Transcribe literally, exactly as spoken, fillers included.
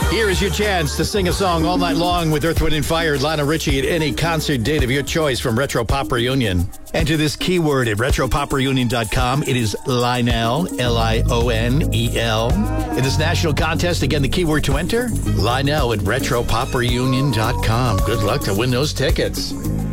Here is your chance to sing a song all night long with Earth, Wind and Fire, Lionel Richie at any concert date of your choice from Retro Pop Reunion. Enter this keyword at retro pop reunion dot com. It is Lionel, L I O N E L. In this national contest, again, the keyword to enter, Lionel at retro pop reunion dot com. Good luck to win those tickets.